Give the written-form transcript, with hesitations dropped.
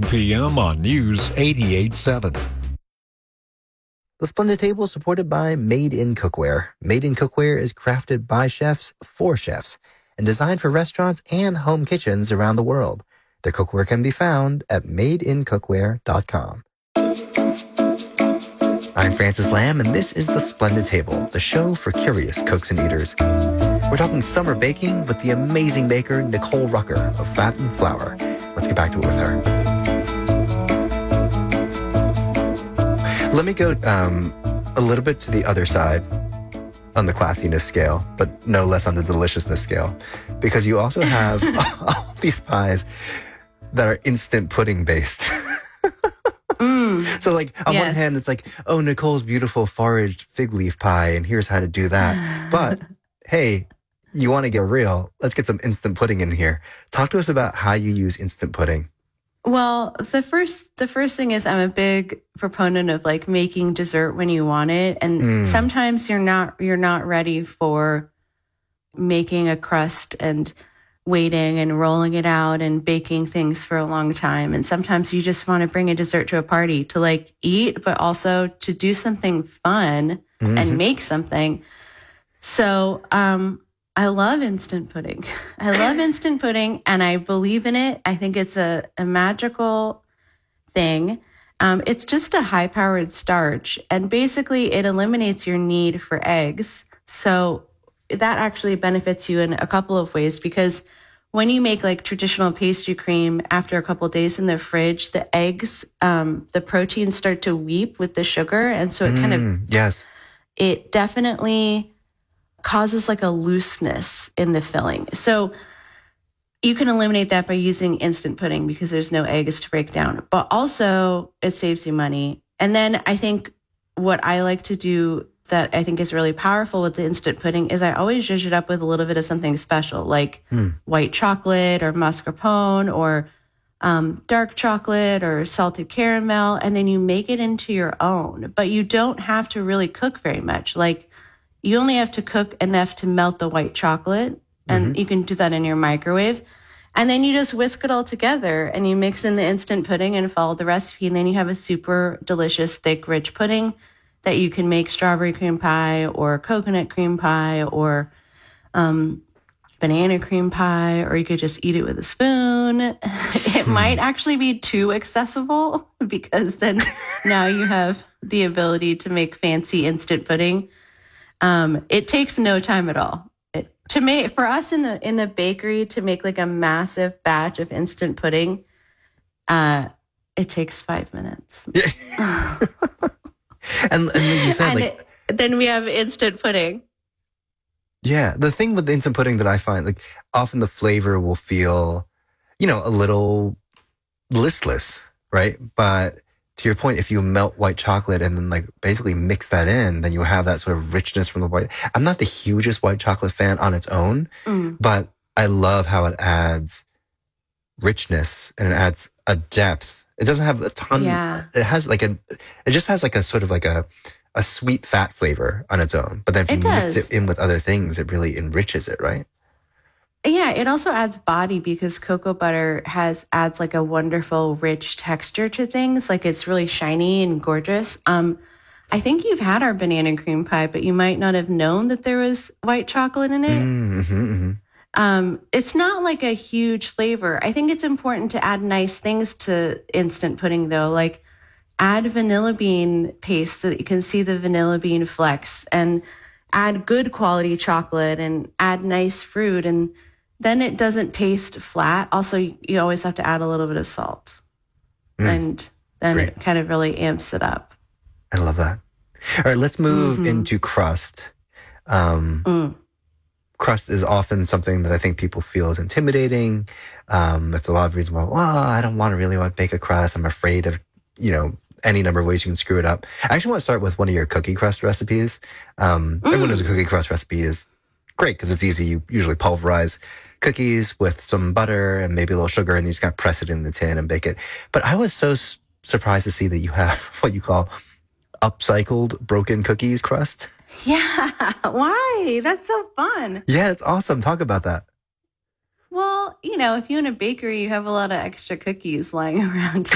p.m. on News 88.7. The Splendid Table is supported by Made in Cookware. Made in Cookware is crafted by chefs for chefs and designed for restaurants and home kitchens around the world. Their cookware can be found at madeincookware.com. I'm Francis Lamb, and this is The Splendid Table, the show for curious cooks and eaters. We're talking summer baking with the amazing baker Nicole Rucker of Fat and Flour. Let's get back to it with her. Let me go a little bit to the other side on the classiness scale, but no less on the deliciousness scale, because you also have all these pies that are instant pudding based. So like on one hand, it's like, oh, Nicole's beautiful foraged fig leaf pie, and here's how to do that. But hey, you want to get real? Let's get some instant pudding in here. Talk to us about how you use instant pudding. Well, the first thing is I'm a big proponent of like making dessert when you want it, and sometimes you're not ready for making a crust and waiting and rolling it out and baking things for a long time. And sometimes you just want to bring a dessert to a party to like eat, but also to do something fun and make something. So, I love instant pudding. I love instant pudding and I believe in it. I think it's a magical thing. It's just a high powered starch and basically it eliminates your need for eggs. So that actually benefits you in a couple of ways because when you make like traditional pastry cream after a couple of days in the fridge, the eggs, the proteins start to weep with the sugar. And so it kind of, it definitely causes like a looseness in the filling. So you can eliminate that by using instant pudding because there's no eggs to break down, but also it saves you money. And then I think what I like to do that I think is really powerful with the instant pudding is I always zhuzh it up with a little bit of something special like white chocolate or mascarpone or dark chocolate or salted caramel. And then you make it into your own, but you don't have to really cook very much. Like you only have to cook enough to melt the white chocolate and you can do that in your microwave. And then you just whisk it all together and you mix in the instant pudding and follow the recipe. And then you have a super delicious, thick, rich pudding that you can make strawberry cream pie or coconut cream pie or banana cream pie, or you could just eat it with a spoon. It might actually be too accessible because then now you have the ability to make fancy instant pudding. It takes no time at all. For us in the bakery to make like a massive batch of instant pudding, it takes 5 minutes. and you said then we have instant pudding. Yeah, the thing with the instant pudding that I find, like, often the flavor will feel, a little listless, right? But to your point, if you melt white chocolate and then, like, basically mix that in, then you have that sort of richness from the white. I'm not the hugest white chocolate fan on its own, but I love how it adds richness and it adds a depth. It doesn't have a ton. Yeah. It just has like a sort of like a sweet fat flavor on its own. But then if you mix it in with other things, it really enriches it, right? Yeah, it also adds body because cocoa butter adds like a wonderful, rich texture to things. Like it's really shiny and gorgeous. I think you've had our banana cream pie, but you might not have known that there was white chocolate in it. It's not like a huge flavor. I think it's important to add nice things to instant pudding though, like add vanilla bean paste so that you can see the vanilla bean flecks and add good quality chocolate and add nice fruit. And then it doesn't taste flat. Also, you always have to add a little bit of salt and then it kind of really amps it up. I love that. All right, let's move into crust. Crust is often something that I think people feel is intimidating. That's a lot of reasons why, I don't really want to bake a crust. I'm afraid of, any number of ways you can screw it up. I actually want to start with one of your cookie crust recipes. Everyone knows a cookie crust recipe is great because it's easy. You usually pulverize cookies with some butter and maybe a little sugar and you just kind of press it in the tin and bake it. But I was so surprised to see that you have what you call upcycled broken cookies crust. Yeah. Why? That's so fun. Yeah, it's awesome. Talk about that. Well, if you own a bakery, you have a lot of extra cookies lying around.